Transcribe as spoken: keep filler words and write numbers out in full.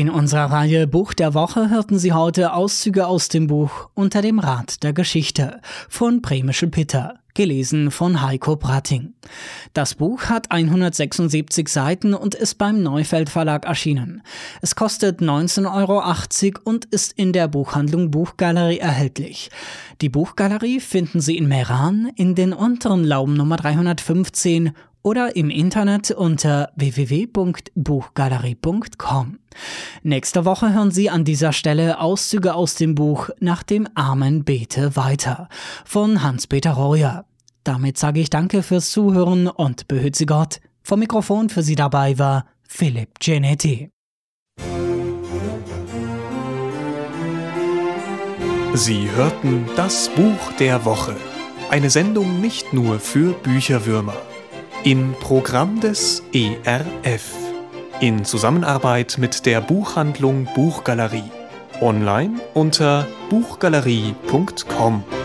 In unserer Reihe Buch der Woche hörten Sie heute Auszüge aus dem Buch Unter dem Rad der Geschichte von Bremischl Pitter, gelesen von Heiko Bratting. Das Buch hat hundertsechsundsiebzig Seiten und ist beim Neufeld Verlag erschienen. Es kostet neunzehn Euro achtzig und ist in der Buchhandlung Buchgalerie erhältlich. Die Buchgalerie finden Sie in Meran in den unteren Lauben Nummer dreihundertfünfzehn oder im Internet unter w w w punkt buchgalerie punkt com. Nächste Woche hören Sie an dieser Stelle Auszüge aus dem Buch Nach dem Amen bete weiter von Hans-Peter Royer. Damit sage ich Danke fürs Zuhören und behüte Sie Gott. Vom Mikrofon für Sie dabei war Philipp Genetti. Sie hörten das Buch der Woche. Eine Sendung nicht nur für Bücherwürmer. Im Programm des E R F. In Zusammenarbeit mit der Buchhandlung Buchgalerie. Online unter buchgalerie punkt com.